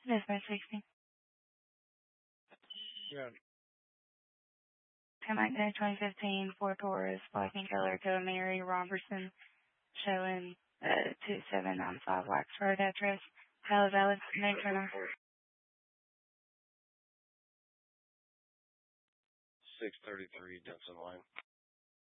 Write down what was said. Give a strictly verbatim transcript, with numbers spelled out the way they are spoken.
Dispatch sixty. Yeah. Come back there, twenty fifteen, Ford Taurus, Black and Color, to Mary Robertson, showing uh, two seven nine five Wax Road address. Valid, valid, name turner. six thirty-three Denson Lane.